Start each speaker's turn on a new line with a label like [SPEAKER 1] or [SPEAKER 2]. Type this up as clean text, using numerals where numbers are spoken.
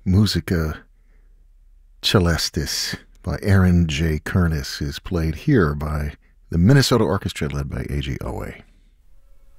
[SPEAKER 1] Musica Celestis by Aaron J. Kernis is played here by the Minnesota Orchestra led by A.G. Owe.